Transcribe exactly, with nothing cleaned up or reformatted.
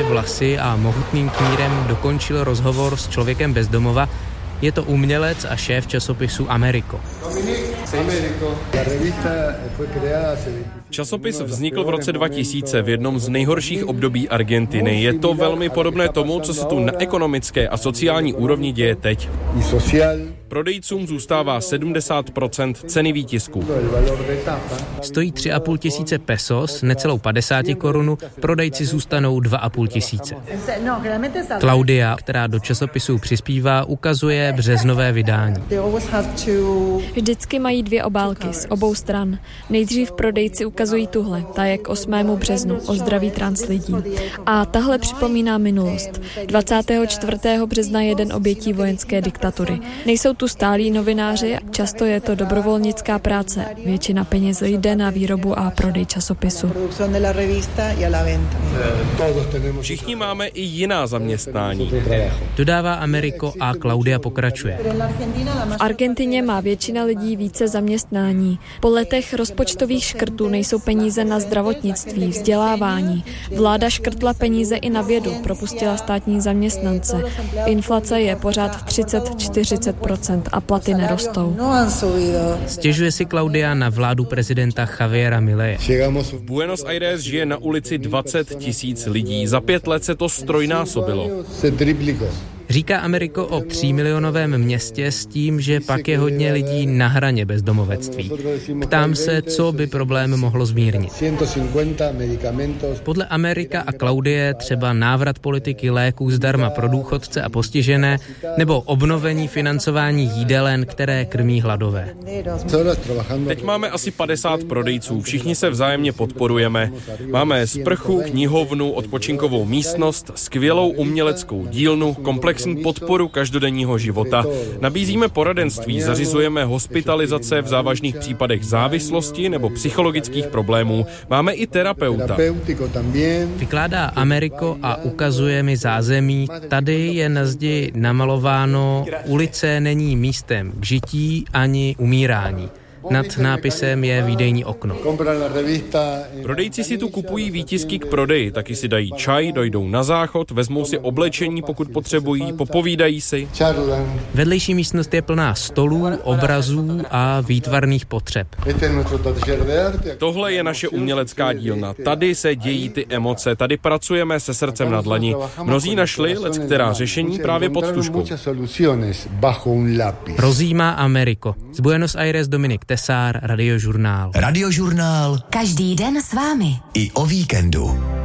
vlasy a mohutným knírem dokončil rozhovor s člověkem bez domova. Je to umělec a šéf časopisu Americo. Časopis vznikl v roce dva tisíce v jednom z nejhorších období Argentiny. Je to velmi podobné tomu, co se tu na ekonomické a sociální úrovni děje teď. Prodejcům zůstává sedmdesát procent ceny výtisku. Stojí tři a půl tisíce pesos, necelou padesát korun, prodejci zůstanou dva a půl tisíce. Claudia, která do časopisů přispívá, ukazuje březnové vydání. Vždycky mají dvě obálky z obou stran. Nejdřív prodejci ukazují tuhle, ta je k osmému březnu, o zdraví trans lidí. A tahle připomíná minulost. dvacátého čtvrtého března je den obětí vojenské diktatury. Nejsou tu stálí novináři, často je to dobrovolnická práce. Většina peněz jde na výrobu a prodej časopisu. Všichni máme i jiná zaměstnání. Dodává Americo a Claudia pokračuje. V Argentině má většina lidí více zaměstnání. Po letech rozpočtových škrtů nejsou peníze na zdravotnictví, vzdělávání. Vláda škrtla peníze i na vědu, propustila státní zaměstnance. Inflace je pořád třicet až čtyřicet procent a platy nerostou. Stěžuje si Claudia na vládu prezidenta Javiera Mileje. V Buenos Aires žije na ulici dvacet tisíc lidí. Za pět let se to strojnásobilo. Říká Americo o třímilionovém městě s tím, že pak je hodně lidí na hraně bezdomovectví. Ptám se, co by problém mohlo zmírnit. Podle America a Claudie třeba návrat politiky léků zdarma pro důchodce a postižené nebo obnovení financování jídelen, které krmí hladové. Teď máme asi padesát prodejců, všichni se vzájemně podporujeme. Máme sprchu, knihovnu, odpočinkovou místnost, skvělou uměleckou dílnu, komplex podporu každodenního života. Nabízíme poradenství, zařizujeme hospitalizace v závažných případech závislosti nebo psychologických problémů. Máme i terapeuta. Vykládá Americo a ukazuje mi zázemí. Tady je na zdi namalováno: ulice není místem k žití ani umírání. Nad nápisem je výdejní okno. Prodejci si tu kupují výtisky k prodeji, taky si dají čaj, dojdou na záchod, vezmou si oblečení, pokud potřebují, popovídají si. Vedlejší místnost je plná stolů, obrazů a výtvarných potřeb. Tohle je naše umělecká dílna. Tady se dějí ty emoce, tady pracujeme se srdcem na dlani. Mnozí našli leckterá řešení právě pod tužkou. Rozjímá Americo. Z Buenos Aires Dominik Tesár, Radiožurnál. Radiožurnál. Každý den s vámi. I o víkendu.